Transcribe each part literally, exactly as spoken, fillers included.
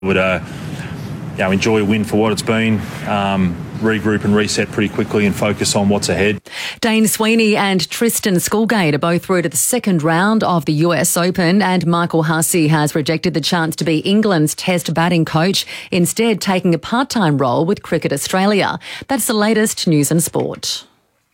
Would uh, you know, enjoy a win for what it's been, um, regroup and reset pretty quickly and focus on what's ahead. Dane Sweeney and Tristan Schoolgate are both through to the second round of the U S Open, and Michael Hussey has rejected the chance to be England's Test batting coach, instead taking a part-time role with Cricket Australia. That's the latest news and sport.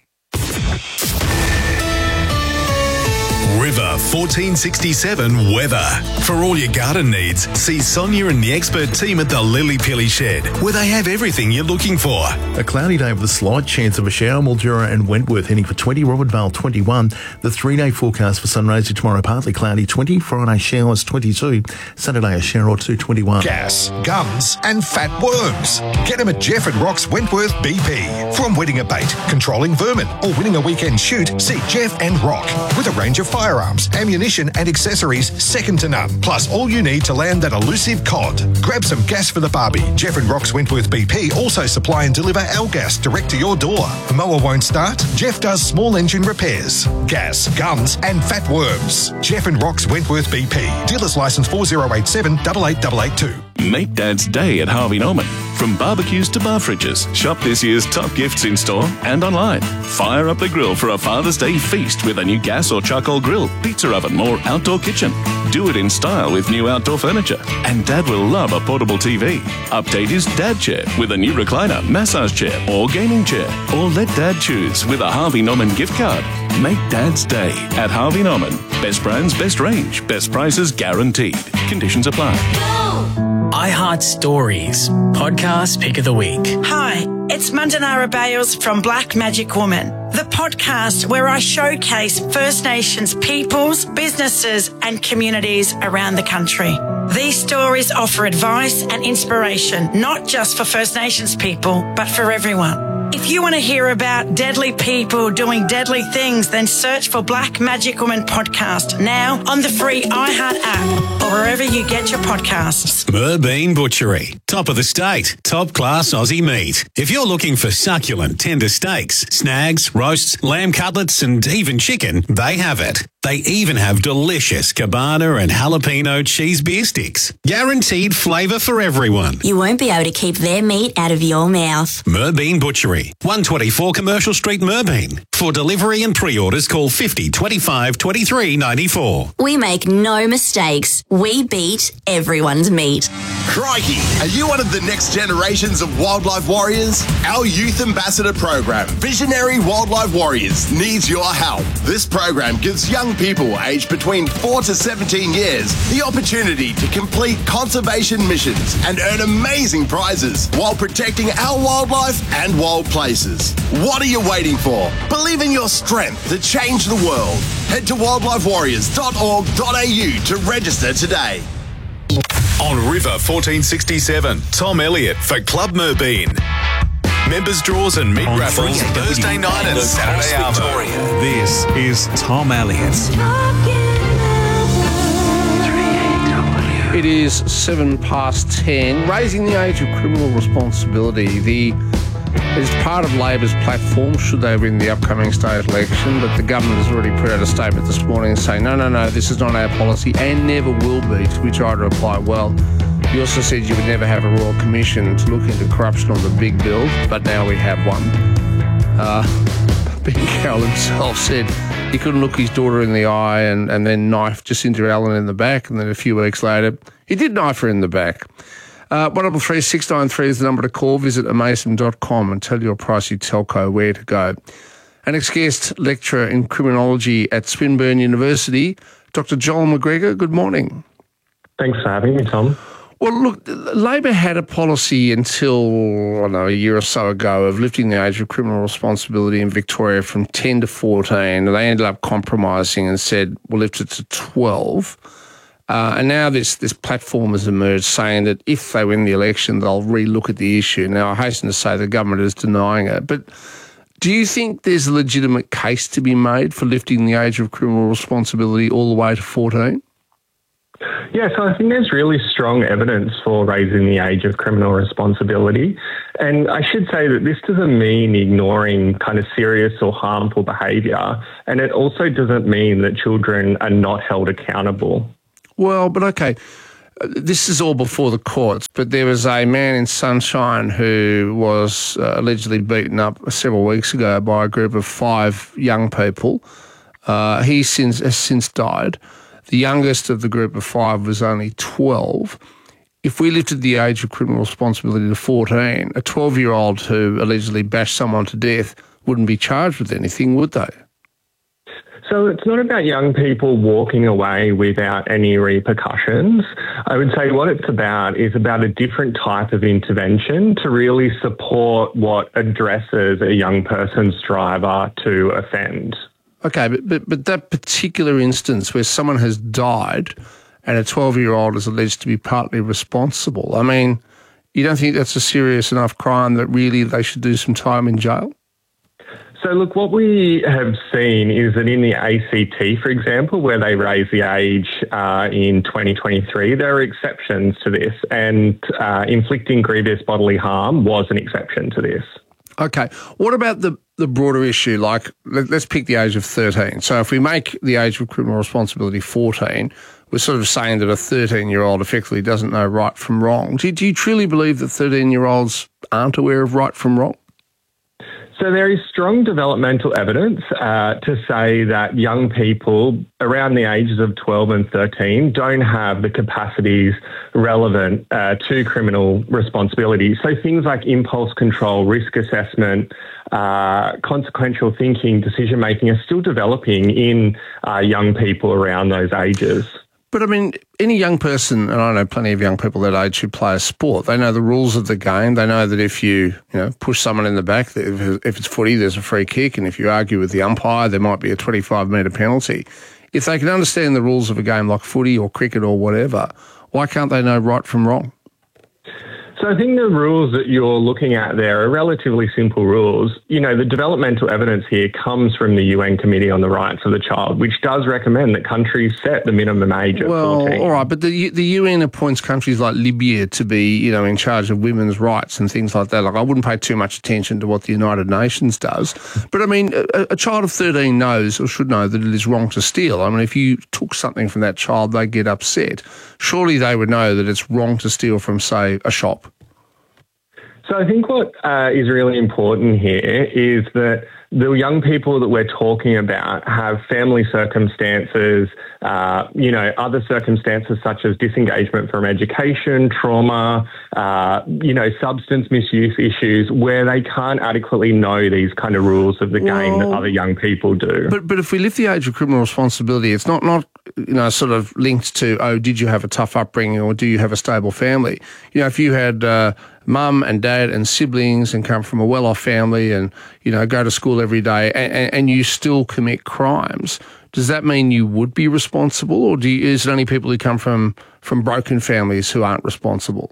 River fourteen sixty-seven weather. For all your garden needs, see Sonia and the expert team at the Lily Pilly Shed, where they have everything you're looking for. A cloudy day with a slight chance of a shower. Mildura and Wentworth heading for twenty, Robert Vale twenty-one. The three-day forecast for Sunraysia tomorrow, partly cloudy, twenty. Friday showers, twenty-two. Saturday a shower or two, twenty-one. Gas, gums and fat worms. Get them at Jeff and Rock's Wentworth B P. From wetting a bait, controlling vermin or winning a weekend shoot, see Jeff and Rock. With a range of firearms, ammunition and accessories second to none. Plus all you need to land that elusive cod. Grab some gas for the barbie. Jeff and Rock's Wentworth B P also supply and deliver our gas direct to your door. The mower won't start? Jeff does small engine repairs. Gas, gums and fat worms. Jeff and Rock's Wentworth B P. Dealer's licence four zero eight seven eight eight eight eight two. Make Dad's day at Harvey Norman. From barbecues to bar fridges, shop this year's top gifts in store and online. Fire up the grill for a Father's Day feast with a new gas or charcoal grill, pizza oven or outdoor kitchen. Do it in style with new outdoor furniture. And Dad will love a portable T V. Update his Dad chair with a new recliner, massage chair or gaming chair. Or let Dad choose with a Harvey Norman gift card. Make Dad's day at Harvey Norman. Best brands, best range, best prices guaranteed. Conditions apply. iHeart Stories, podcast pick of the week. Hi, it's Mandanara Bales from Black Magic Woman, the podcast where I showcase First Nations peoples, businesses and communities around the country. These stories offer advice and inspiration, not just for First Nations people, but for everyone. If you want to hear about deadly people doing deadly things, then search for Black Magic Woman Podcast now on the free iHeart app or wherever you get your podcasts. Merbean Butchery. Top of the state. Top class Aussie meat. If you're looking for succulent, tender steaks, snags, roasts, lamb cutlets and even chicken, they have it. They even have delicious cabana and jalapeno cheese beer sticks. Guaranteed flavour for everyone. You won't be able to keep their meat out of your mouth. Merbean Butchery, one twenty-four Commercial Street, Merbean. For delivery and pre-orders, call fifty twenty-five twenty-three ninety-four. We make no mistakes. We beat everyone's meat. Crikey, are you one of the next generations of wildlife warriors? Our Youth Ambassador program, Visionary Wildlife Warriors, needs your help. This program gives young people aged between four to seventeen years the opportunity to complete conservation missions and earn amazing prizes while protecting our wildlife and wild places. What are you waiting for? Believe in your strength to change the world. Head to wildlife warriors dot org dot a u to register today. On River fourteen sixty-seven, Tom Elliott for Club Merbean. Members draws and meat raffles Thursday night and Saturday afternoon. This is Tom Elliott. It is seven past ten. Raising the age of criminal responsibility. The is part of Labor's platform should they win the upcoming state election, but the government has already put out a statement this morning saying, no, no, no, this is not our policy and never will be, to which I reply, well, you also said you would never have a Royal Commission to look into corruption on the big bill, but now we have one. Uh, Ben Carroll himself said he couldn't look his daughter in the eye and, and then knife Jacinta Allen in the back, and then a few weeks later, he did knife her in the back. Uh, one double three six nine three is the number to call. Visit amasim dot com and tell your pricey telco where to go. Our next guest, lecturer in criminology at Swinburne University, Doctor Joel McGregor. Good morning. Thanks for having me, Tom. Well, look, Labor had a policy until, I don't know, a year or so ago of lifting the age of criminal responsibility in Victoria from ten to fourteen. They ended up compromising and said, we'll lift it to twelve. Uh, and now this, this platform has emerged saying that if they win the election, they'll re-look at the issue. Now, I hasten to say the government is denying it. But do you think there's a legitimate case to be made for lifting the age of criminal responsibility all the way to fourteen? Yeah, so I think there's really strong evidence for raising the age of criminal responsibility. And I should say that this doesn't mean ignoring kind of serious or harmful behaviour. And it also doesn't mean that children are not held accountable. Well, but okay, this is all before the courts, but there was a man in Sunshine who was uh, allegedly beaten up several weeks ago by a group of five young people. Uh, he since, has since died. The youngest of the group of five was only twelve. If we lifted the age of criminal responsibility to fourteen, a twelve-year-old who allegedly bashed someone to death wouldn't be charged with anything, would they? So it's not about young people walking away without any repercussions. I would say what it's about is about a different type of intervention to really support what addresses a young person's driver to offend. Okay, but, but, but that particular instance where someone has died and a twelve-year-old is alleged to be partly responsible, I mean, you don't think that's a serious enough crime that really they should do some time in jail? So, look, what we have seen is that in the A C T, for example, where they raised the age uh, in twenty twenty-three, there are exceptions to this, and uh, inflicting grievous bodily harm was an exception to this. Okay. What about the, the broader issue? Like, let, let's pick the age of thirteen. So if we make the age of criminal responsibility fourteen, we're sort of saying that a thirteen-year-old effectively doesn't know right from wrong. Do, do you truly believe that thirteen-year-olds aren't aware of right from wrong? So there is strong developmental evidence uh, to say that young people around the ages of twelve and thirteen don't have the capacities relevant uh, to criminal responsibility. So things like impulse control, risk assessment, uh, consequential thinking, decision-making are still developing in uh, young people around those ages. But, I mean, any young person, and I know plenty of young people that age who play a sport, they know the rules of the game. They know that if you, you know, push someone in the back, if it's footy, there's a free kick, and if you argue with the umpire, there might be a twenty-five metre penalty. If they can understand the rules of a game like footy or cricket or whatever, why can't they know right from wrong? So I think the rules that you're looking at there are relatively simple rules. You know, the developmental evidence here comes from the U N Committee on the Rights of the Child, which does recommend that countries set the minimum age of well, fourteen. All right, but the the U N appoints countries like Libya to be, you know, in charge of women's rights and things like that. Like, I wouldn't pay too much attention to what the United Nations does. But, I mean, a, a child of thirteen knows or should know that it is wrong to steal. I mean, if you took something from that child, they get upset. Surely they would know that it's wrong to steal from, say, a shop. So I think what uh, is really important here is that the young people that we're talking about have family circumstances, uh, you know, other circumstances such as disengagement from education, trauma, uh, you know, substance misuse issues where they can't adequately know these kind of rules of the well, game that other young people do. But but if we lift the age of criminal responsibility, it's not, not you know, sort of linked to, oh, did you have a tough upbringing or do you have a stable family? You know, if you had uh, mum and dad and siblings and come from a well-off family and, you know, go to school every day and, and you still commit crimes, does that mean you would be responsible, or do you, is it only people who come from, from broken families who aren't responsible?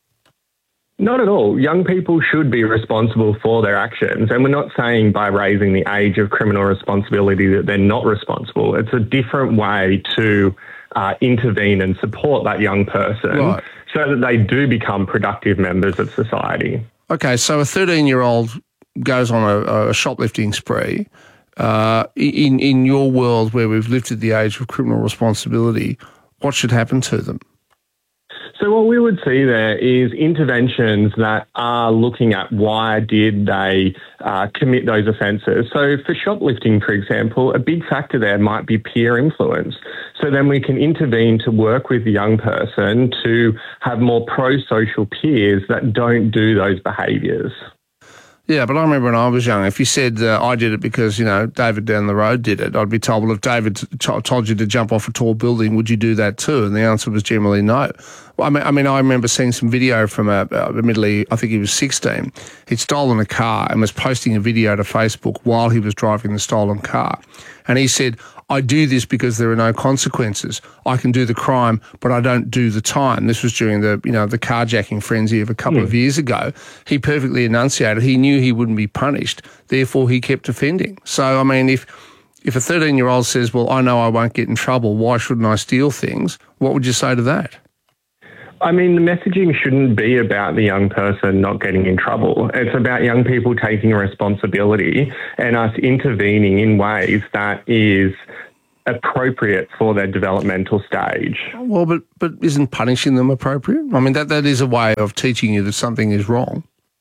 Not at all. Young people should be responsible for their actions, and we're not saying by raising the age of criminal responsibility that they're not responsible. It's a different way to uh, intervene and support that young person right. so that they do become productive members of society. Okay, so a thirteen-year-old goes on a, a shoplifting spree. Uh, in, in your world where we've lifted the age of criminal responsibility, what should happen to them? So what we would see there is interventions that are looking at why did they uh, commit those offences. So for shoplifting, for example, a big factor there might be peer influence. So then we can intervene to work with the young person to have more pro-social peers that don't do those behaviours. Yeah, but I remember when I was young, if you said uh, I did it because, you know, David down the road did it, I'd be told, well, if David t- told you to jump off a tall building, would you do that too? And the answer was generally no. Well, I mean, I mean, I remember seeing some video from, a, uh, admittedly, I think he was sixteen. He'd stolen a car and was posting a video to Facebook while he was driving the stolen car. And he said, I do this because there are no consequences. I can do the crime, but I don't do the time. This was during the, you know, the carjacking frenzy of a couple yeah. of years ago. He perfectly enunciated. He knew he wouldn't be punished. Therefore, he kept offending. So, I mean, if if a thirteen-year-old says, well, I know I won't get in trouble, why shouldn't I steal things? What would you say to that? I mean, the messaging shouldn't be about the young person not getting in trouble. It's about young people taking responsibility and us intervening in ways that is appropriate for their developmental stage. Well, but but isn't punishing them appropriate? I mean, that, that is a way of teaching you that something is wrong.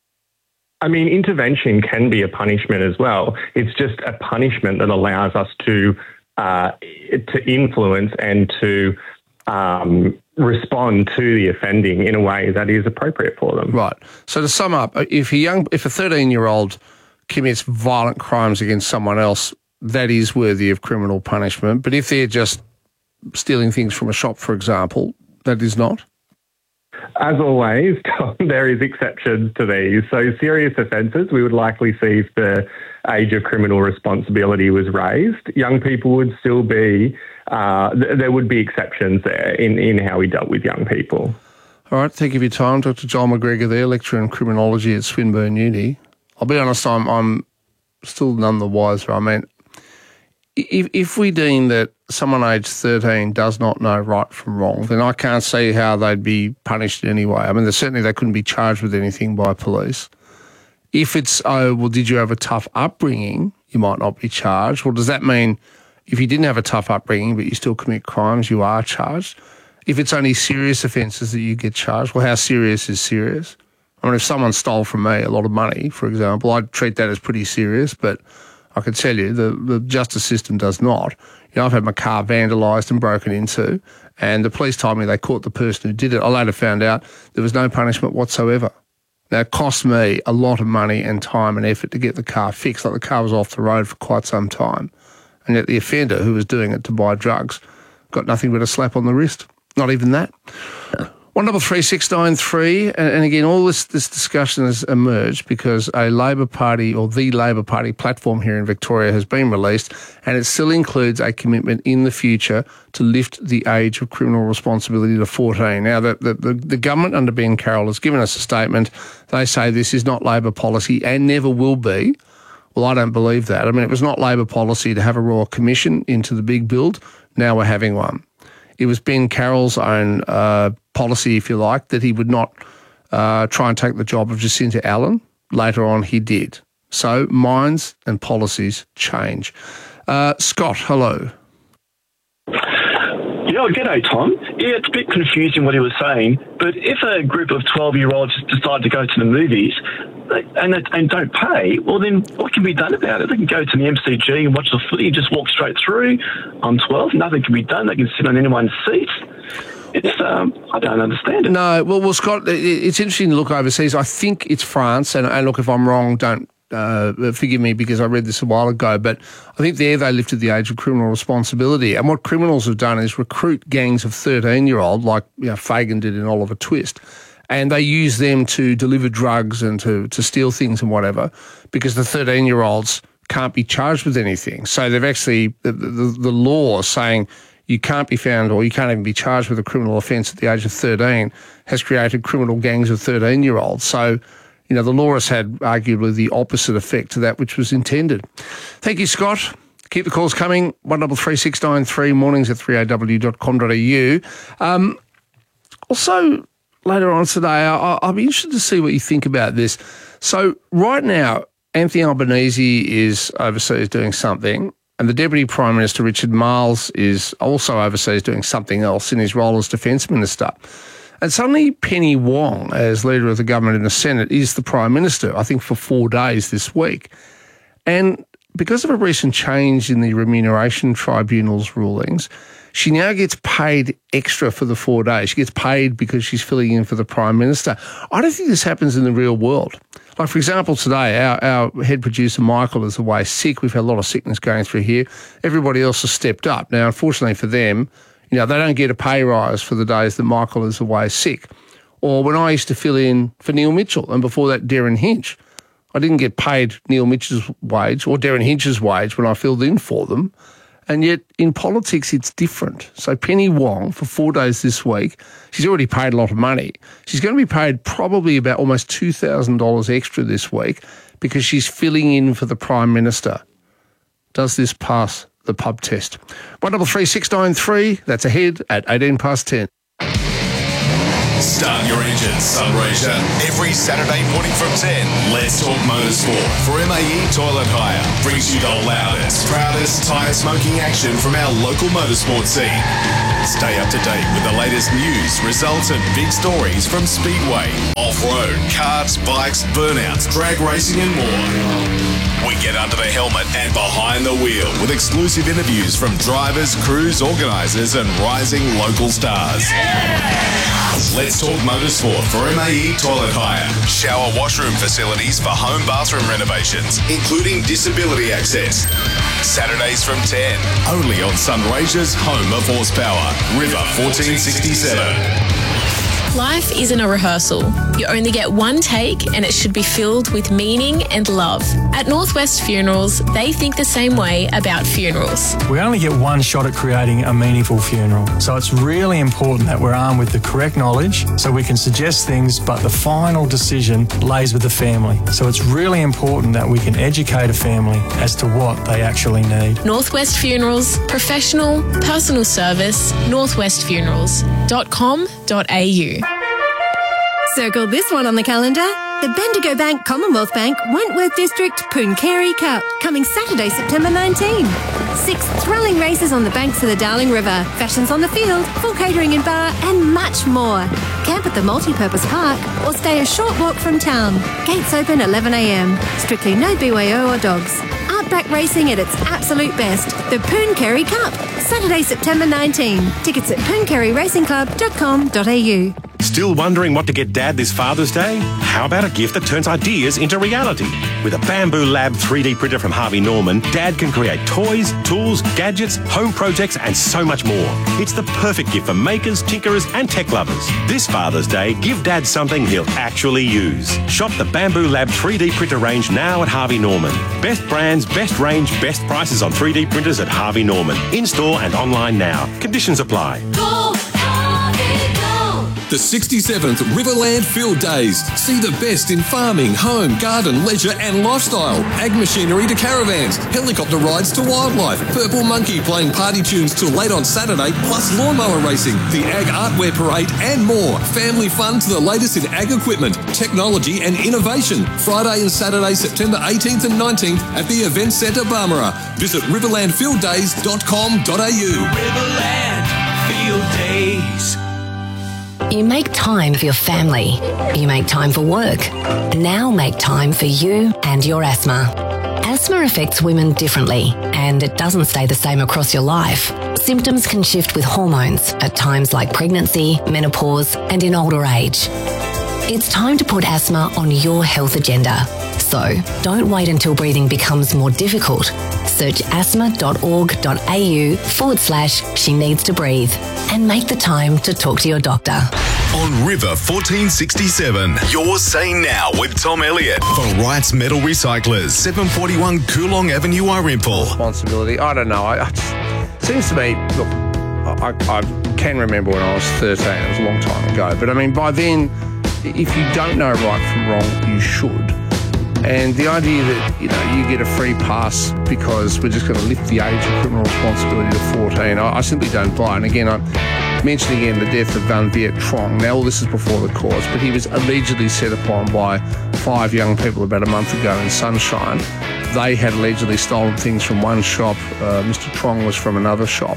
I mean, intervention can be a punishment as well. It's just a punishment that allows us to uh, to influence and to um, respond to the offending in a way that is appropriate for them. Right. So to sum up, if a young, if a thirteen-year-old commits violent crimes against someone else, that is worthy of criminal punishment. But if they're just stealing things from a shop, for example, that is not? As always, Tom, there is exceptions to these. So serious offences we would likely see if the age of criminal responsibility was raised. Young people would still be, uh, th- there would be exceptions there in, in how we dealt with young people. All right, thank you for your time. Doctor Joel McGregor there, lecturer in criminology at Swinburne Uni. I'll be honest, I'm, I'm still none the wiser. I mean, if, if we deem that someone aged thirteen does not know right from wrong, then I can't see how they'd be punished in any way. I mean, certainly they couldn't be charged with anything by police. If it's, oh, well, did you have a tough upbringing, you might not be charged. Well, does that mean if you didn't have a tough upbringing but you still commit crimes, you are charged? If it's only serious offences that you get charged, well, how serious is serious? I mean, if someone stole from me a lot of money, for example, I'd treat that as pretty serious, but I can tell you the, the justice system does not. You know, I've had my car vandalised and broken into, and the police told me they caught the person who did it. I later found out there was no punishment whatsoever. Now, it cost me a lot of money and time and effort to get the car fixed. Like, the car was off the road for quite some time. And yet the offender, who was doing it to buy drugs, got nothing but a slap on the wrist. Not even that. One double three six nine three, and, and again, all this this discussion has emerged because a Labor Party or the Labor Party platform here in Victoria has been released, and it still includes a commitment in the future to lift the age of criminal responsibility to fourteen. Now, the the, the, the government under Ben Carroll has given us a statement. They say this is not Labor policy and never will be. Well, I don't believe that. I mean, it was not Labor policy to have a Royal Commission into the big build. Now we're having one. It was Ben Carroll's own uh, policy, if you like, that he would not uh, try and take the job of Jacinta Allen. Later on, he did. So minds and policies change. Uh, Scott, hello. Yeah, well, g'day, Tom. Yeah, it's a bit confusing what he was saying, but if a group of twelve-year-olds decide to go to the movies and they, and don't pay, well, then what can be done about it? They can go to the M C G and watch the footy, just walk straight through. I'm twelve, nothing can be done. They can sit on anyone's seat. It's, um, I don't understand it. No, well, well, Scott, it's interesting to look overseas. I think it's France, and, and look, if I'm wrong, don't uh, forgive me because I read this a while ago, but I think there they lifted the age of criminal responsibility. And what criminals have done is recruit gangs of thirteen-year-old, like you know, Fagan did in Oliver Twist, and they use them to deliver drugs and to, to steal things and whatever because the thirteen-year-olds can't be charged with anything. So they've actually, the, the, the law saying you can't be found or you can't even be charged with a criminal offence at the age of thirteen has created criminal gangs of thirteen-year-olds. So, you know, the law has had arguably the opposite effect to that which was intended. Thank you, Scott. Keep the calls coming. one double three six nine three, mornings at three a w dot com dot a u. Um, also, later on today, I, I'll be interested to see what you think about this. So right now, Anthony Albanese is overseas doing something, and the Deputy Prime Minister, Richard Marles, is also overseas doing something else in his role as Defence Minister. And suddenly Penny Wong, as Leader of the Government in the Senate, is the Prime Minister, I think for four days this week. And because of a recent change in the Remuneration Tribunal's rulings, she now gets paid extra for the four days. She gets paid because she's filling in for the Prime Minister. I don't think this happens in the real world. Like, for example, today, our, our head producer, Michael, is away sick. We've had a lot of sickness going through here. Everybody else has stepped up. Now, unfortunately for them, you know, they don't get a pay rise for the days that Michael is away sick. Or when I used to fill in for Neil Mitchell, and before that, Darren Hinch, I didn't get paid Neil Mitchell's wage or Darren Hinch's wage when I filled in for them. And yet in politics, it's different. So Penny Wong, for four days this week, she's already paid a lot of money. She's going to be paid probably about almost two thousand dollars extra this week because she's filling in for the Prime Minister. Does this pass the pub test? one double three six nine three, that's ahead at eighteen past ten. Start your engines, Sunraysia. Every Saturday morning from ten, Let's Talk Motorsport for M A E Toilet Hire brings you the loudest, proudest tyre smoking action from our local motorsport scene. Stay up to date with the latest news, results and big stories from Speedway, off-road, karts, bikes, burnouts, drag racing and more. We get under the helmet and behind the wheel with exclusive interviews from drivers, crews, organisers and rising local stars. Let's Talk Motorsport for M A E Toilet Hire. Shower washroom facilities for home bathroom renovations, including disability access. Saturdays from ten, only on Sunraysia's home of horsepower, River fourteen sixty-seven. Life isn't a rehearsal. You only get one take and it should be filled with meaning and love. At Northwest Funerals, they think the same way about funerals. We only get one shot at creating a meaningful funeral. So it's really important that we're armed with the correct knowledge so we can suggest things, but the final decision lays with the family. So it's really important that we can educate a family as to what they actually need. Northwest Funerals, professional, personal service, northwest funerals dot com dot a u. Circle this one on the calendar. The Bendigo Bank Commonwealth Bank Wentworth District Pooncarie Cup, coming Saturday, September nineteenth. Six thrilling races on the banks of the Darling River, fashions on the field, full catering and bar, and much more. Camp at the multi-purpose park or stay a short walk from town. Gates open eleven a m. Strictly no B Y O or dogs. Outback racing at its absolute best. The Pooncarie Cup, Saturday, September nineteenth. Tickets at pooncarie racing club dot com dot a u. Still wondering what to get Dad this Father's Day? How about a gift that turns ideas into reality? With a Bamboo Lab three D printer from Harvey Norman, Dad can create toys, tools, gadgets, home projects and so much more. It's the perfect gift for makers, tinkerers and tech lovers. This Father's Day, give Dad something he'll actually use. Shop the Bamboo Lab three D printer range now at Harvey Norman. Best brands, best range, best prices on three D printers at Harvey Norman. In-store and online now. Conditions apply. Go, Harvey, go! The sixty-seventh Riverland Field Days. See the best in farming, home, garden, leisure and lifestyle. Ag machinery to caravans, helicopter rides to wildlife, Purple Monkey playing party tunes till late on Saturday, plus lawnmower racing, the Ag Artwear Parade and more. Family fun to the latest in ag equipment, technology and innovation. Friday and Saturday, September eighteenth and nineteenth at the Event Centre Barmera. Visit riverland field days dot com dot a u. Riverland Field Days. You make time for your family. You make time for work. Now make time for you and your asthma. Asthma affects women differently, and it doesn't stay the same across your life. Symptoms can shift with hormones at times like pregnancy, menopause, and in older age. It's time to put asthma on your health agenda. So don't wait until breathing becomes more difficult. Search asthma.org.au forward slash she needs to breathe and make the time to talk to your doctor. On River fourteen sixty-seven, you're saying now with Tom Elliott for Wrights Metal Recyclers, seven forty-one Coolong Avenue, Irimple. Responsibility. I don't know. I, it seems to me, look, I, I can remember when I was thirteen. It was a long time ago. But I mean, by then, if you don't know right from wrong, you should. And the idea that, you know, you get a free pass because we're just going to lift the age of criminal responsibility to fourteen, I, I simply don't buy. And again, I mentioned again the death of Van Viet Trong. Now, all this is before the courts, but he was allegedly set upon by five young people about a month ago in Sunshine. They had allegedly stolen things from one shop. Uh, Mister Trong was from another shop.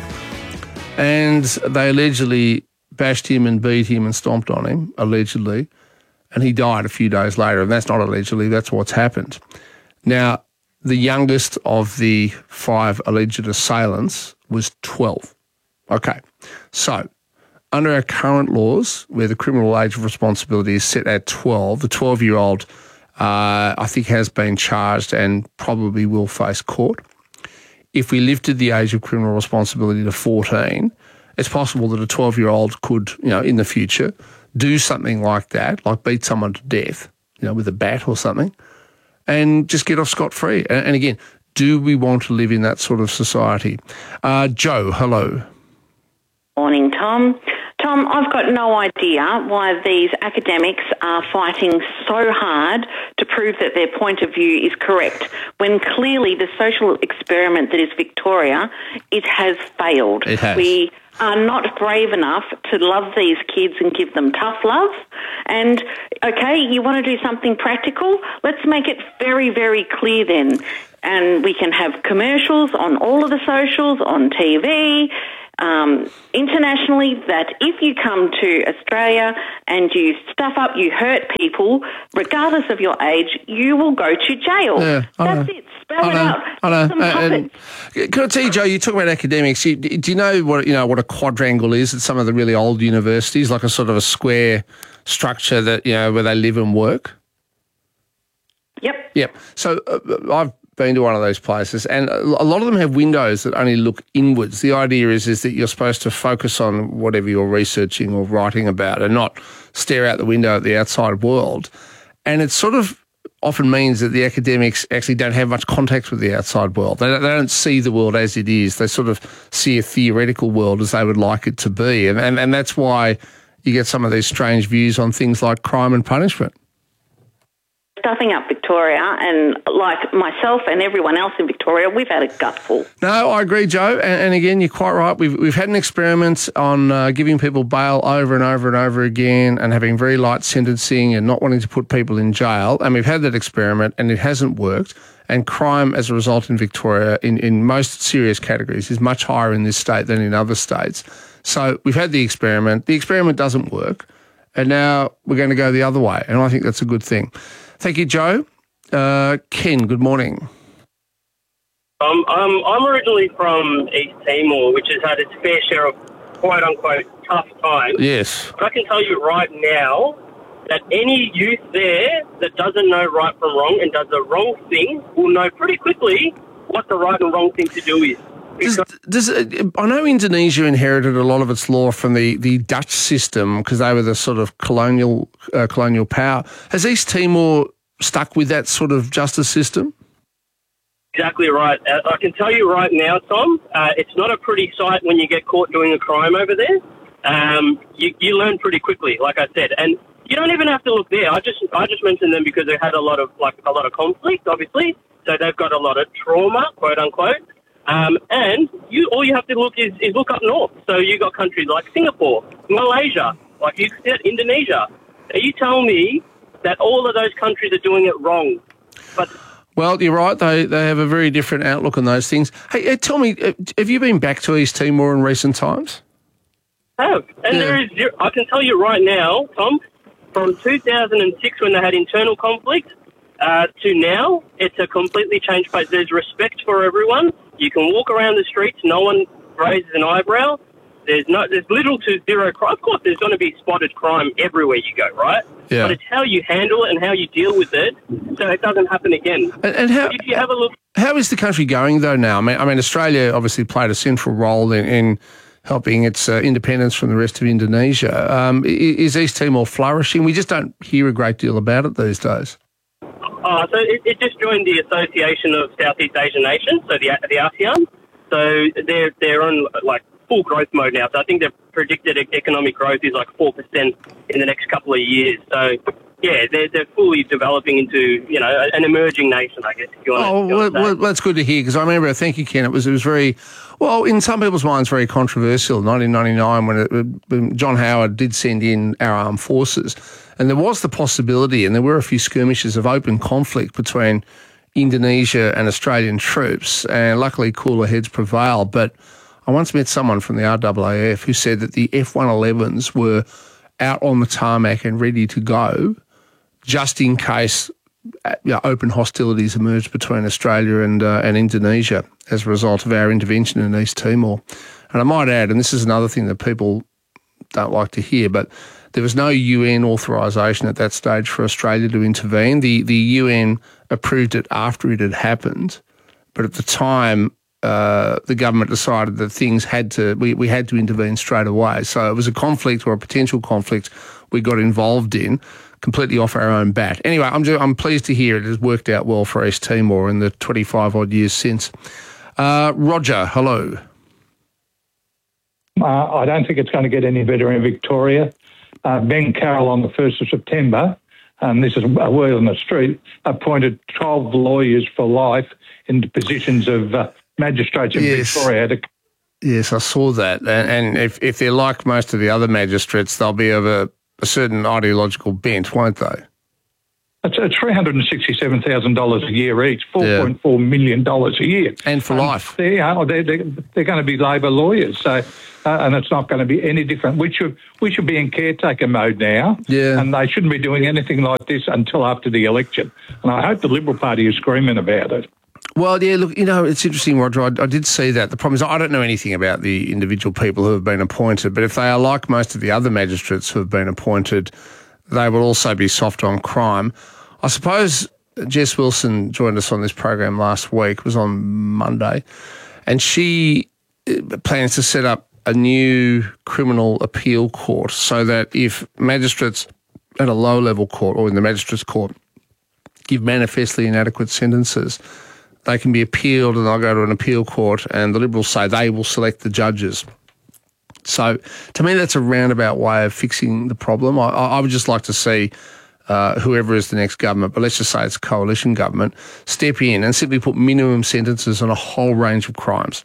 And they allegedly bashed him and beat him and stomped on him, allegedly. And he died a few days later, and that's not allegedly, that's what's happened. Now, the youngest of the five alleged assailants was twelve. Okay, so under our current laws, where the criminal age of responsibility is set at twelve, the twelve-year-old, uh, I think, has been charged and probably will face court. If we lifted the age of criminal responsibility to fourteen, it's possible that a twelve-year-old could, you know, in the future, do something like that, like beat someone to death, you know, with a bat or something, and just get off scot-free. And, and again, do we want to live in that sort of society? Uh, Joe, hello. Morning, Tom. Tom, I've got no idea why these academics are fighting so hard to prove that their point of view is correct, when clearly the social experiment that is Victoria, it has failed. It has. We are not brave enough to love these kids and give them tough love. And, okay, you want to do something practical? Let's make it very, very clear then. And we can have commercials on all of the socials, on T V, um, internationally, that if you come to Australia and you stuff up, you hurt people, regardless of your age, you will go to jail. Yeah, That's know. it. Spell I it know, out. I know. Some And, and can I tell you, Joe? You talk about academics. You, do you know what you know what a quadrangle is at some of the really old universities, like a sort of a square structure that you know where they live and work? Yep. Yep. So uh, I've been to one of those places, and a lot of them have windows that only look inwards. The idea is is that you're supposed to focus on whatever you're researching or writing about, and not stare out the window at the outside world. And it sort of often means that the academics actually don't have much contact with the outside world. They don't, they don't see the world as it is. They sort of see a theoretical world as they would like it to be, and and, and that's why you get some of these strange views on things like crime and punishment. Stuffing up Victoria, and like myself and everyone else in Victoria, we've had a gutful. No, I agree, Joe. And, and again, you're quite right. We've we've had an experiment on uh, giving people bail over and over and over again, and having very light sentencing and not wanting to put people in jail. And we've had that experiment, and it hasn't worked. And crime, as a result, in Victoria, in, in most serious categories, is much higher in this state than in other states. So we've had the experiment. The experiment doesn't work, and now we're going to go the other way. And I think that's a good thing. Thank you, Joe. Uh, Ken, good morning. Um, um, I'm originally from East Timor, which has had its fair share of quote-unquote tough times. Yes. But I can tell you right now that any youth there that doesn't know right from wrong and does the wrong thing will know pretty quickly what the right and wrong thing to do is. Does, does, I know Indonesia inherited a lot of its law from the, the Dutch system because they were the sort of colonial uh, colonial power. Has East Timor stuck with that sort of justice system? Exactly right. Uh, I can tell you right now, Tom, uh, it's not a pretty sight when you get caught doing a crime over there. Um, you, you learn pretty quickly, like I said, and you don't even have to look there. I just I just mentioned them because they had a lot of like a lot of conflict, obviously. So they've got a lot of trauma, quote unquote. Um, and you, all you have to look is, is look up north. So you got countries like Singapore, Malaysia, like you said, Indonesia. Are you telling me that all of those countries are doing it wrong? But well, you're right. They they have a very different outlook on those things. Hey, tell me, have you been back to East Timor in recent times? I have. And Yeah. there is, I can tell you right now, Tom, from two thousand six when they had internal conflict uh, to now, it's a completely changed place. There's respect for everyone. You can walk around the streets, no one raises an eyebrow. There's no, there's little to zero crime. Of course, there's going to be spotted crime everywhere you go, right? Yeah. But it's how you handle it and how you deal with it, so it doesn't happen again. And, and how, if you have a look, how is the country going though now? I mean, I mean, Australia obviously played a central role in, in helping its uh, independence from the rest of Indonesia. Um, is East Timor flourishing? We just don't hear a great deal about it these days. Uh, so it, it just joined the Association of Southeast Asian Nations, so the the ASEAN. So they're they're on like full growth mode now. So I think the predicted economic growth is like four percent in the next couple of years. So yeah, they're they're fully developing into you know an emerging nation, I guess. If you want Oh, to, well, well, that's good to hear because I remember. Thank you, Ken. It was it was very well in some people's minds very controversial. nineteen ninety-nine when, it, when John Howard did send in our armed forces, and there was the possibility, and there were a few skirmishes of open conflict between Indonesia and Australian troops, and luckily cooler heads prevailed. But I once met someone from the R A A F who said that the F one elevens were out on the tarmac and ready to go just in case uh, you know, open hostilities emerged between Australia and uh, and Indonesia as a result of our intervention in East Timor. And I might add, and this is another thing that people don't like to hear, but there was no U N authorisation at that stage for Australia to intervene. The the U N approved it after it had happened, but at the time uh, the government decided that things had to we, we had to intervene straight away. So it was a conflict or a potential conflict we got involved in, completely off our own bat. Anyway, I'm just, I'm pleased to hear it has worked out well for East Timor in the twenty-five odd years since. Uh, Roger, hello. Uh, I don't think it's going to get any better in Victoria. Uh, Ben Carroll on the first of September, and this is a word on the street, appointed twelve lawyers for life into positions of uh, magistrates in Yes. Victoria to Yes, I saw that. And, and if, if they're like most of the other magistrates, they'll be of a, a certain ideological bent, won't they? It's, it's three hundred sixty-seven thousand dollars a year each, four point four million dollars a year. And for um, life. They are, they're, they're, they're going to be Labor lawyers, so uh, and it's not going to be any different. We should, we should be in caretaker mode now, yeah. and they shouldn't be doing anything like this until after the election. And I hope the Liberal Party is screaming about it. Well, yeah, look, you know, it's interesting, Roger. I, I did see that. The problem is I don't know anything about the individual people who have been appointed, but if they are like most of the other magistrates who have been appointed, they will also be soft on crime. I suppose Jess Wilson joined us on this program last week, was on Monday, and she plans to set up a new criminal appeal court so that if magistrates at a low-level court or in the magistrates' court give manifestly inadequate sentences, they can be appealed and they'll go to an appeal court, and the Liberals say they will select the judges. So to me, that's a roundabout way of fixing the problem. I, I would just like to see uh, whoever is the next government, but let's just say it's a coalition government, step in and simply put minimum sentences on a whole range of crimes.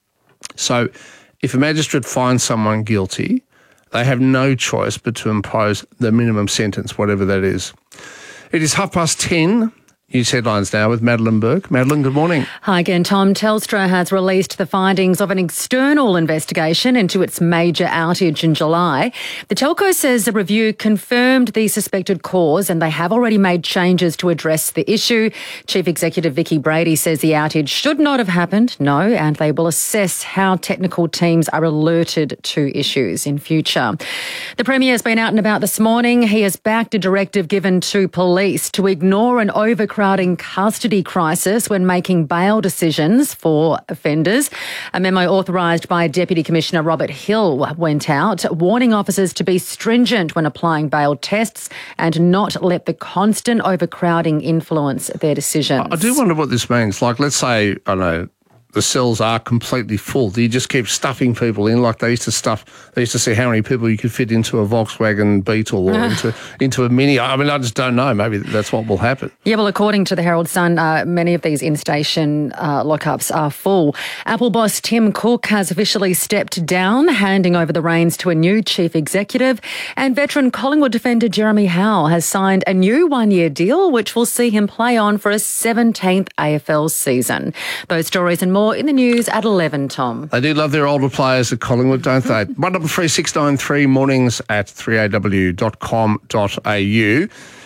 So if a magistrate finds someone guilty, they have no choice but to impose the minimum sentence, whatever that is. It is half past ten. News headlines now with Madeline Burke. Madeline, good morning. Hi again, Tom. Telstra has released the findings of an external investigation into its major outage in July. The telco says the review confirmed the suspected cause and they have already made changes to address the issue. Chief Executive Vicky Brady says the outage should not have happened, no, and they will assess how technical teams are alerted to issues in future. The Premier has been out and about this morning. He has backed a directive given to police to ignore an overcrowded custody crisis when making bail decisions for offenders. A memo authorised by Deputy Commissioner Robert Hill went out, warning officers to be stringent when applying bail tests and not let the constant overcrowding influence their decisions. I do wonder what this means. Like, let's say, I don't know, the cells are completely full. Do you just keep stuffing people in like they used to stuff? They used to see how many people you could fit into a Volkswagen Beetle or into into a Mini. I mean, I just don't know. Maybe that's what will happen. Yeah, well, according to the Herald Sun, uh, many of these in-station uh, lockups are full. Apple boss Tim Cook has officially stepped down, handing over the reins to a new chief executive. And veteran Collingwood defender Jeremy Howe has signed a new one-year deal, which will see him play on for a seventeenth A F L season. Those stories and more in the news at eleven, Tom. They do love their older players at Collingwood, don't they? one double three six nine three mornings at three a w dot com dot a u.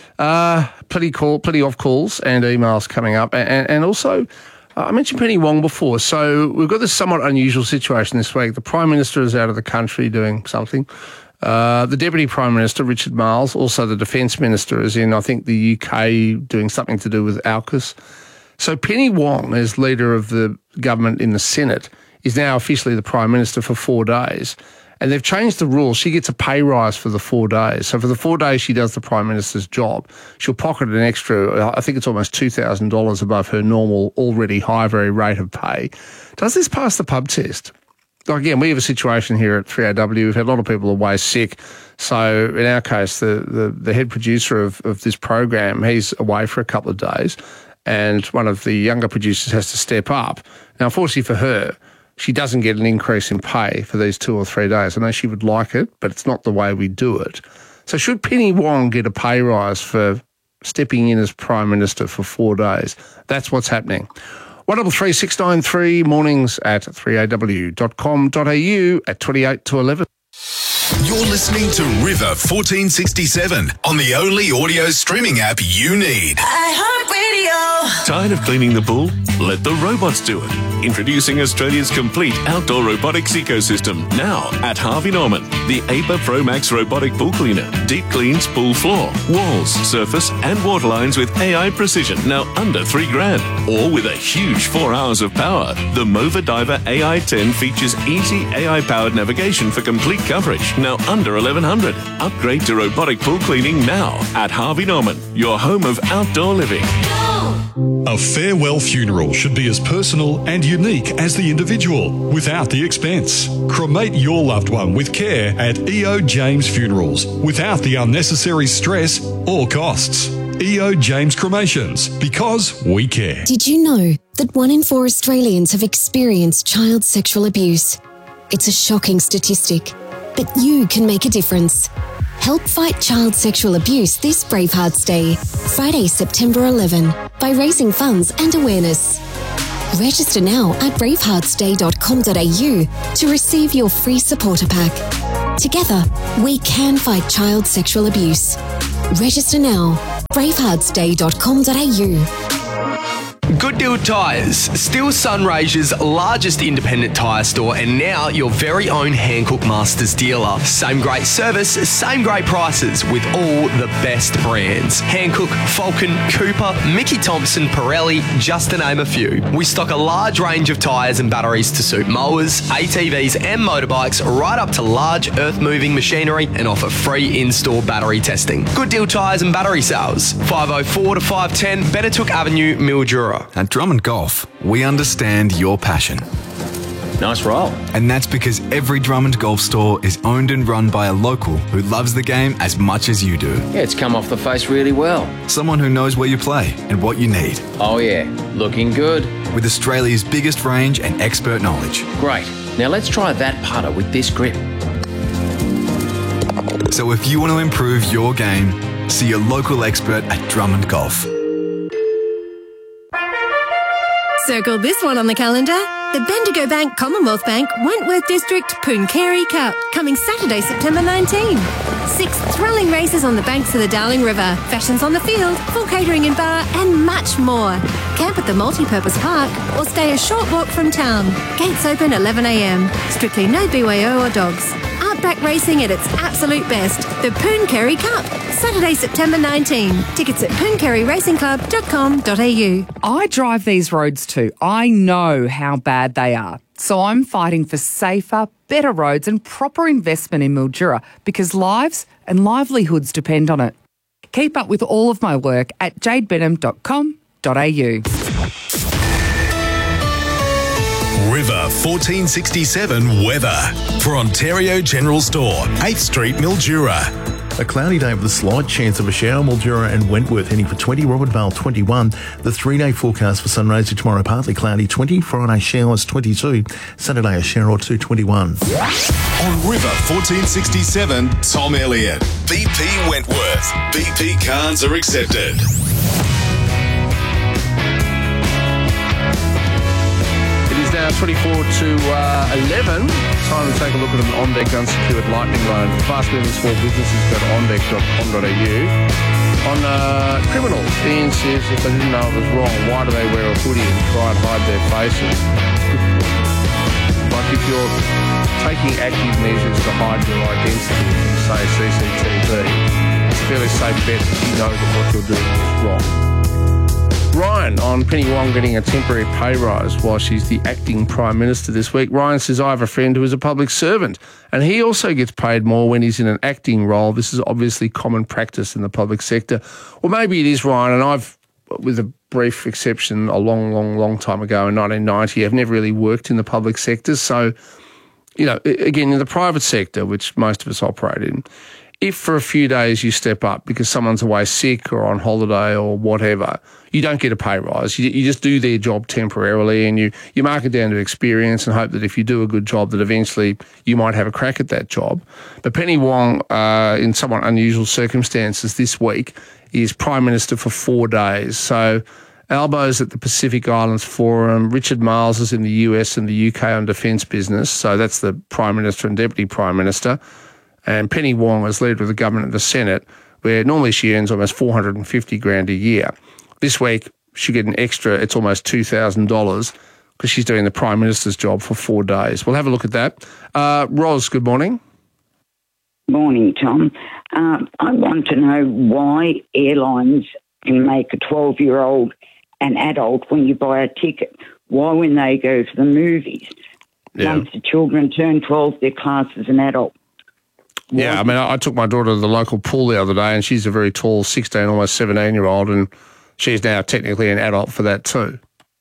Uh, plenty call, plenty of calls and emails coming up. And, and also, uh, I mentioned Penny Wong before. So we've got this somewhat unusual situation this week. The Prime Minister is out of the country doing something. Uh, the Deputy Prime Minister, Richard Marles, also the Defence Minister, is in, I think, the U K doing something to do with AUKUS. So Penny Wong, as leader of the government in the Senate, is now officially the Prime Minister for four days. And they've changed the rules. She gets a pay rise for the four days. So for the four days she does the Prime Minister's job, she'll pocket an extra, I think it's almost two thousand dollars above her normal, already high, very rate of pay. Does this pass the pub test? Again, we have a situation here at three A W. We've had a lot of people away sick. So in our case, the, the, the head producer of, of this program, he's away for a couple of days. And one of the younger producers has to step up. Now, unfortunately for her, she doesn't get an increase in pay for these two or three days. I know she would like it, but it's not the way we do it. So should Penny Wong get a pay rise for stepping in as Prime Minister for four days? That's what's happening. one double three six nine three mornings at three a w dot com dot a u at twenty-eight to eleven. You're listening to River fourteen sixty-seven on the only audio streaming app you need. iHeartRadio. Tired of cleaning the pool? Let the robots do it. Introducing Australia's complete outdoor robotics ecosystem. Now at Harvey Norman. The A P A Pro Max robotic pool cleaner. Deep cleans pool floor, walls, surface and water lines with A I precision. Now under three grand. Or with a huge four hours of power. The Mova Diver A I ten features easy A I-powered navigation for complete coverage. Now under eleven hundred. Upgrade to robotic pool cleaning now at Harvey Norman, your home of outdoor living. A farewell funeral should be as personal and unique as the individual, without the expense. Cremate your loved one with care at E O James Funerals, without the unnecessary stress or costs. E O James Cremations, because we care. Did you know that one in four Australians have experienced child sexual abuse? It's a shocking statistic, but you can make a difference. Help fight child sexual abuse this Bravehearts Day, Friday, September eleventh, by raising funds and awareness. Register now at bravehearts day dot com dot a u to receive your free supporter pack. Together, we can fight child sexual abuse. Register now, bravehearts day dot com dot a u. Good Deal Tyres, still Sunraysia's largest independent tyre store and now your very own Hankook Masters dealer. Same great service, same great prices with all the best brands. Hankook, Falcon, Cooper, Mickey Thompson, Pirelli, just to name a few. We stock a large range of tyres and batteries to suit mowers, A T Vs and motorbikes right up to large earth-moving machinery and offer free in-store battery testing. Good Deal Tyres and battery sales, five oh four to five ten Bettertook Avenue, Mildura. At Drummond Golf, we understand your passion. Nice roll. And that's because every Drummond Golf store is owned and run by a local who loves the game as much as you do. Yeah, it's come off the face really well. Someone who knows where you play and what you need. Oh yeah, looking good. With Australia's biggest range and expert knowledge. Great. Now let's try that putter with this grip. So if you want to improve your game, see your local expert at Drummond Golf. Circle this one on the calendar. The Bendigo Bank Commonwealth Bank Wentworth District Pooncarie Cup, coming Saturday, September nineteenth. Six thrilling races on the banks of the Darling River, fashions on the field, full catering and bar, and much more. Camp at the multi-purpose park or stay a short walk from town. Gates open eleven a m. Strictly no B Y O or dogs. Outback racing at its absolute best. The Pooncarie Cup, Saturday, September nineteenth. Tickets at pooncarie racing club dot com dot a u. I drive these roads too. I know how bad they are. So I'm fighting for safer, better roads and proper investment in Mildura because lives and livelihoods depend on it. Keep up with all of my work at jade benham dot com dot a u. River fourteen sixty-seven weather for Ontario General Store, eighth Street, Mildura. A cloudy day with a slight chance of a shower, Mildura and Wentworth heading for twenty, Robert Vale twenty-one. The three-day forecast for Sunraysia tomorrow, partly cloudy twenty, Friday showers twenty-two, Saturday a shower or two, twenty-one. On River fourteen sixty-seven, Tom Elliott. B P Wentworth. B P cards are accepted. It is now twenty-four to eleven. Time to take a look at an on-deck unsecured lightning loan. For fast-moving small businesses, go to on deck dot com dot a u. On uh, criminals, Ian says if they didn't know it was wrong, why do they wear a hoodie and try and hide their faces? Like if you're taking active measures to hide your identity from, say, C C T V, it's a fairly safe bet that you know that what you're doing is wrong. Ryan on Penny Wong getting a temporary pay rise while she's the acting Prime Minister this week. Ryan says, I have a friend who is a public servant and he also gets paid more when he's in an acting role. This is obviously common practice in the public sector. Well, maybe it is, Ryan, and I've, with a brief exception, a long, long, long time ago in nineteen ninety, I've never really worked in the public sector. So, you know, again, in the private sector, which most of us operate in, if for a few days you step up because someone's away sick or on holiday or whatever, you don't get a pay rise. You, you just do their job temporarily and you, you mark it down to experience and hope that if you do a good job that eventually you might have a crack at that job. But Penny Wong, uh, in somewhat unusual circumstances this week, is Prime Minister for four days. So Albo's at the Pacific Islands Forum. Richard Marles is in the U S and the U K on defence business. So that's the Prime Minister and Deputy Prime Minister. And Penny Wong is leader of the government and the Senate, where normally she earns almost four hundred fifty grand a year. This week, she get an extra, it's almost two thousand dollars because she's doing the Prime Minister's job for four days. We'll have a look at that. Uh, Ros, good morning. Morning, Tom. Uh, I want to know why airlines can make a twelve-year-old an adult when you buy a ticket. Why, when they go to the movies, yeah. Once the children turn twelve, they're classed as an adult. Yeah, I mean, I took my daughter to the local pool the other day and she's a very tall sixteen, almost seventeen-year-old and she's now technically an adult for that too.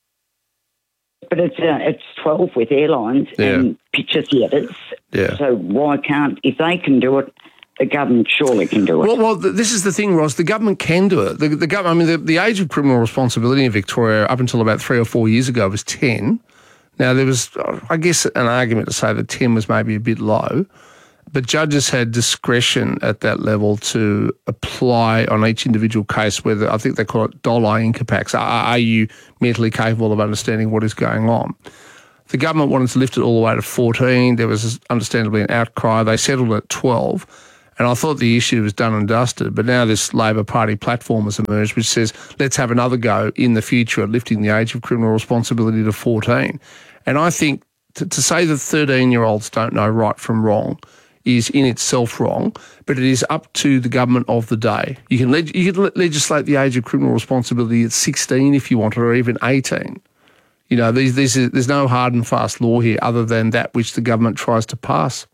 But it's uh, it's twelve with airlines yeah. and picture theatres. Yeah. So why can't, if they can do it, the government surely can do it. Well, well this is the thing, Ross. The government can do it. The, the government, I mean, the, the age of criminal responsibility in Victoria up until about three or four years ago was ten. Now, there was, I guess, an argument to say that ten was maybe a bit low, but judges had discretion at that level to apply on each individual case whether, I think they call it dollar incapax. Are, are you mentally capable of understanding what is going on? The government wanted to lift it all the way to fourteen. There was understandably an outcry. They settled at twelve. And I thought the issue was done and dusted. But now this Labor Party platform has emerged which says, let's have another go in the future at lifting the age of criminal responsibility to fourteen. And I think to, to say that thirteen-year-olds don't know right from wrong is in itself wrong, but it is up to the government of the day. You can, leg- you can legislate the age of criminal responsibility at sixteen if you want, or even eighteen. You know, these, these is, there's no hard and fast law here other than that which the government tries to pass.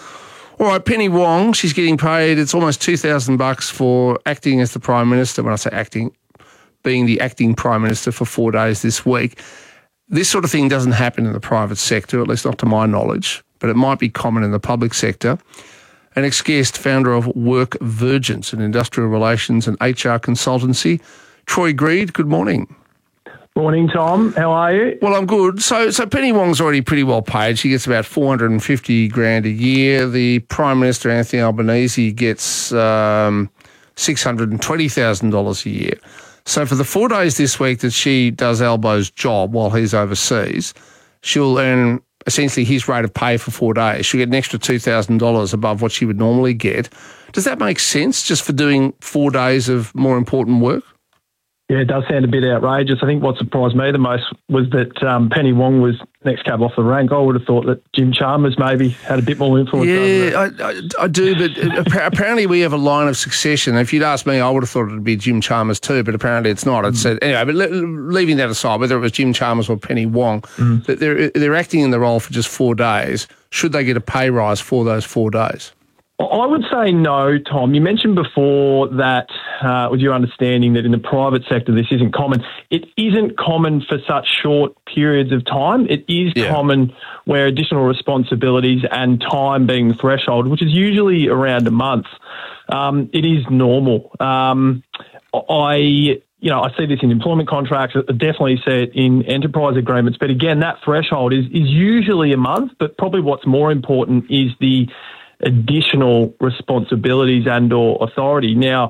All right, Penny Wong, she's getting paid, it's almost two thousand bucks for acting as the Prime Minister. When I say acting, being the acting Prime Minister for four days this week. This sort of thing doesn't happen in the private sector, at least not to my knowledge, but it might be common in the public sector. An ex-guest, founder of Work Virgins, an industrial relations and H R consultancy, Troy Greed, good morning. Morning, Tom. How are you? Well, I'm good. So, so Penny Wong's already pretty well paid. She gets about four hundred fifty grand a year. The Prime Minister, Anthony Albanese, gets um, six hundred twenty thousand dollars a year. So for the four days this week that she does Albo's job while he's overseas, she'll earn essentially his rate of pay for four days. She'll get an extra two thousand dollars above what she would normally get. Does that make sense, just for doing four days of more important work? Yeah, it does sound a bit outrageous. I think what surprised me the most was that um, Penny Wong was next cab off the rank. I would have thought that Jim Chalmers maybe had a bit more influence. Yeah, I, I, I do, but apparently we have a line of succession. If you'd asked me, I would have thought it would be Jim Chalmers too, but apparently it's not. It's mm. Anyway, but le- leaving that aside, whether it was Jim Chalmers or Penny Wong, mm. they're, they're acting in the role for just four days. Should they get a pay rise for those four days? I would say no, Tom. You mentioned before that, uh, with your understanding that in the private sector this isn't common. It isn't common for such short periods of time. It is yeah. common where additional responsibilities and time being the threshold, which is usually around a month, um, it is normal. Um, I... You know, I see this in employment contracts. I definitely see it in enterprise agreements. But again, that threshold is, is usually a month. But probably what's more important is the additional responsibilities and or authority. Now,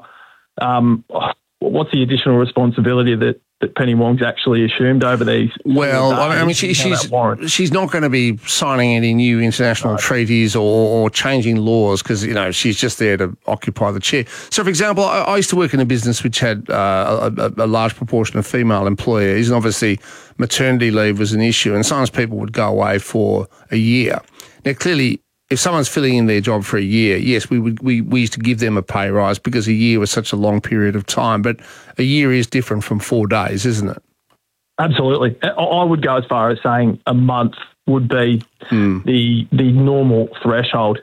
um, what's the additional responsibility that, that Penny Wong's actually assumed over these? Well, I mean, she, she's she's not going to be signing any new international right. treaties or, or changing laws because, you know, she's just there to occupy the chair. So, for example, I, I used to work in a business which had uh, a, a large proportion of female employees, and obviously maternity leave was an issue, and sometimes people would go away for a year. Now, clearly, if someone's filling in their job for a year, yes, we would we, we used to give them a pay rise because a year was such a long period of time. But a year is different from four days, isn't it? Absolutely. I would go as far as saying a month would be hmm. the the normal threshold.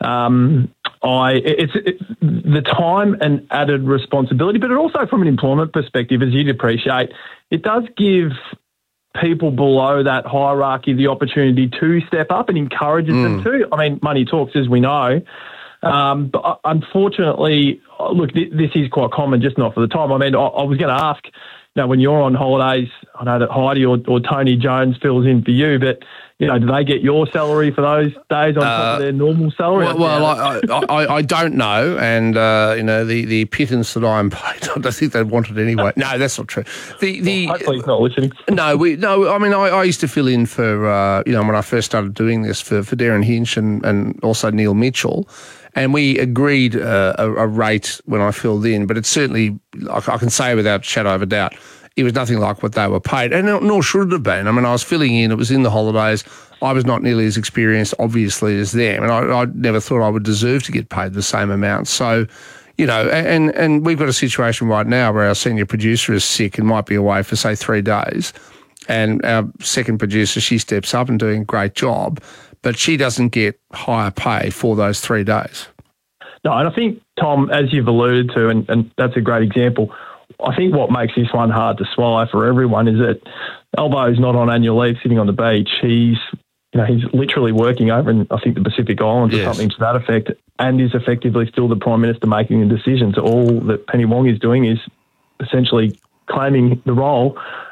Um, I it's it, the time and added responsibility, but it also from an employment perspective, as you'd appreciate, it does give people below that hierarchy the opportunity to step up and encourages mm. them to. I mean, money talks, as we know. Um, but unfortunately, look, this is quite common, just not for the time. I mean, I, I was going to ask, you know, when you're on holidays, I know that Heidi or, or Tony Jones fills in for you, but, you know, do they get your salary for those days on uh, top of their normal salary? Well, well I, I, I don't know, and, uh, you know, the, the pittance that I'm paid, I don't think they'd want it anyway. No, that's not true. The the well, hopefully he's not listening. No, we, no. I mean, I, I used to fill in for, uh, you know, when I first started doing this for, for Darren Hinch and, and also Neil Mitchell, and we agreed uh, a, a rate when I filled in, but it's certainly, I, I can say without a shadow of a doubt, it was nothing like what they were paid, and nor should it have been. I mean, I was filling in, it was in the holidays. I was not nearly as experienced, obviously, as them, and I, I never thought I would deserve to get paid the same amount. So, you know, and, and we've got a situation right now where our senior producer is sick and might be away for, say, three days, and our second producer, she steps up and doing a great job, but she doesn't get higher pay for those three days. No, and I think, Tom, as you've alluded to, and, and that's a great example, I think what makes this one hard to swallow for everyone is that Albo's not on annual leave sitting on the beach. He's, you know, he's literally working over in, I think, the Pacific Islands yes. or something to that effect, and is effectively still the Prime Minister making the decisions. All that Penny Wong is doing is essentially claiming the role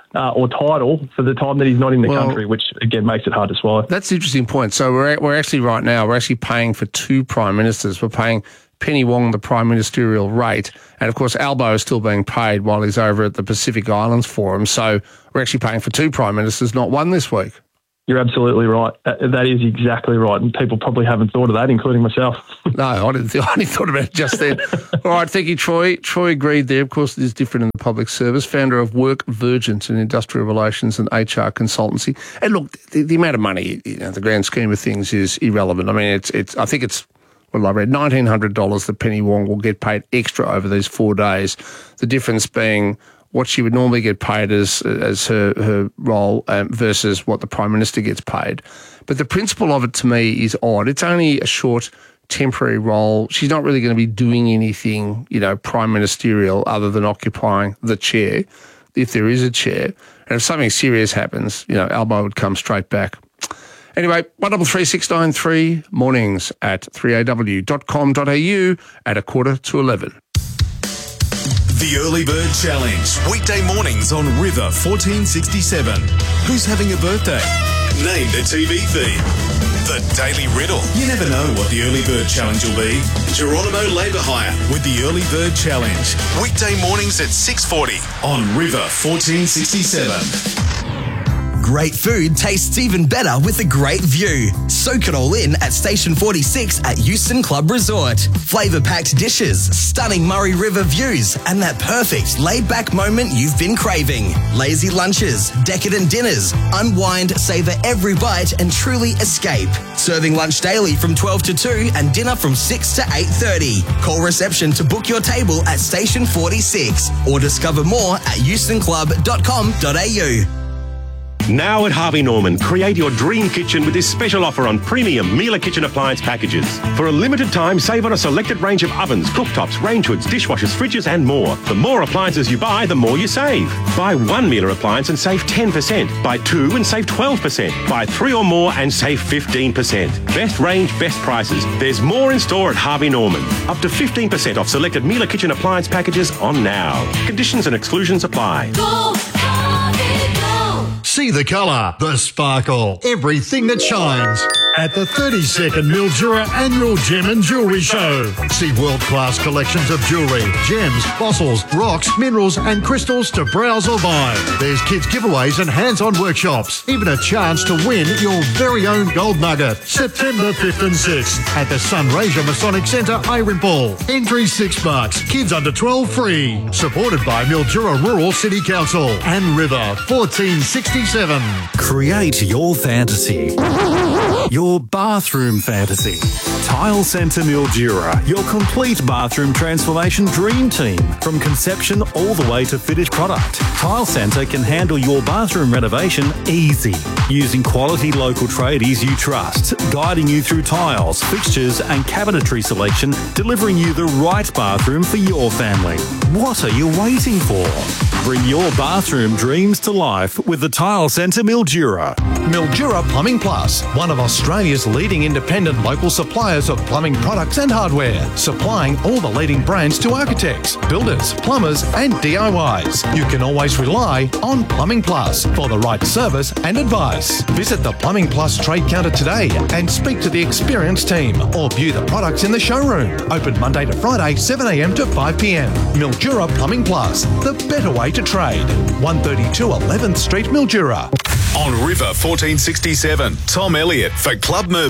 uh, or title for the time that he's not in the Well, country, which again makes it hard to swallow. That's an interesting point. So we're we're actually right now we're actually paying for two prime ministers. We're paying Penny Wong the prime ministerial rate, and of course Albo is still being paid while he's over at the Pacific Islands Forum. So we're actually paying for two prime ministers, not one this week. You're absolutely right. That, that is exactly right, and people probably haven't thought of that, including myself. No, I didn't. Th- I only thought about it just then. All right, thank you, Troy. Troy agreed there. Of course, it is different in the public service. Founder of Work Virgent, an industrial relations and H R consultancy. And look, the, the amount of money, you know, the grand scheme of things, is irrelevant. I mean, it's it's. I think it's. Well, I read nineteen hundred dollars that Penny Wong will get paid extra over these four days. The difference being what she would normally get paid as as her, her role um, versus what the Prime Minister gets paid. But the principle of it to me is odd. It's only a short temporary role. She's not really going to be doing anything, you know, prime ministerial other than occupying the chair, if there is a chair. And if something serious happens, you know, Albo would come straight back. Anyway, one double three six nine three, mornings at three a w dot com dot a u at a quarter to eleven. The Early Bird Challenge, weekday mornings on River fourteen sixty-seven. Who's having a birthday? Name the T V theme. The Daily Riddle. You never know what the Early Bird Challenge will be. Geronimo Labour Hire with the Early Bird Challenge. Weekday mornings at six forty on River fourteen sixty-seven. Great food tastes even better with a great view. Soak it all in at Station forty-six at Euston Club Resort. Flavour-packed dishes, stunning Murray River views, and that perfect laid-back moment you've been craving. Lazy lunches, decadent dinners. Unwind, savour every bite, and truly escape. Serving lunch daily from twelve to two and dinner from six to eight thirty. Call reception to book your table at Station forty-six or discover more at euston club dot com dot a u. Now at Harvey Norman, create your dream kitchen with this special offer on premium Miele kitchen appliance packages. For a limited time, save on a selected range of ovens, cooktops, range hoods, dishwashers, fridges and more. The more appliances you buy, the more you save. Buy one Miele appliance and save ten percent. Buy two and save twelve percent. Buy three or more and save fifteen percent. Best range, best prices. There's more in store at Harvey Norman. Up to fifteen percent off selected Miele kitchen appliance packages on now. Conditions and exclusions apply. Go, Harvey, go. See the colour, the sparkle, everything that shines at the thirty-second Mildura Annual Gem and Jewellery Show. See world-class collections of jewellery, gems, fossils, rocks, minerals and crystals to browse or buy. There's kids giveaways and hands-on workshops. Even a chance to win your very own gold nugget. September fifth and sixth at the Sunraysia Masonic Centre, Ayrempole. Entry six bucks. Kids under twelve free. Supported by Mildura Rural City Council and River fourteen sixty-seven. Create your fantasy. Your bathroom fantasy. Tile Centre Mildura, your complete bathroom transformation dream team. From conception all the way to finished product, Tile Centre can handle your bathroom renovation easy. Using quality local tradies you trust, guiding you through tiles, fixtures and cabinetry selection, delivering you the right bathroom for your family. What are you waiting for? Bring your bathroom dreams to life with the Tile Centre Mildura. Mildura Plumbing Plus, one of Australia's leading independent local suppliers of plumbing products and hardware, supplying all the leading brands to architects, builders, plumbers and D I Ys. You can always rely on Plumbing Plus for the right service and advice. Visit the Plumbing Plus trade counter today and speak to the experienced team or view the products in the showroom. Open Monday to Friday, seven a m to five p m. Mildura Plumbing Plus, the better way to trade. one thirty-two eleventh Street, Mildura. On River fourteen sixty-seven, Tom Elliott for Club Merb.